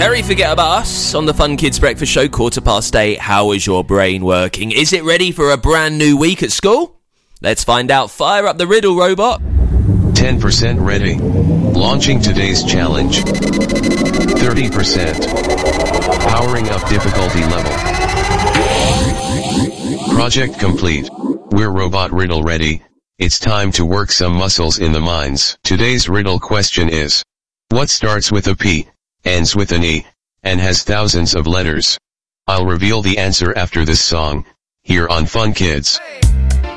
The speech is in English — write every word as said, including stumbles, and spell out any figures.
Very Forget About Us on the Fun Kids Breakfast Show, quarter past eight. How is your brain working? Is it ready for a brand new week at school? Let's find out. Fire up the riddle, robot. ten percent ready. Launching today's challenge. thirty percent. Powering up difficulty level. Project complete. We're robot riddle ready. It's time to work some muscles in the minds. Today's riddle question is: what starts with a P, ends with an E, and has thousands of letters? I'll reveal the answer after this song, here on Fun Kids. Hey.